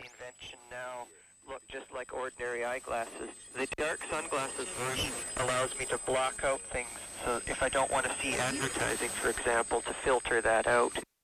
invention now look just like ordinary eyeglasses. The dark sunglasses version allows me to block out things, so if I don't want to see advertising, for example, to filter that out.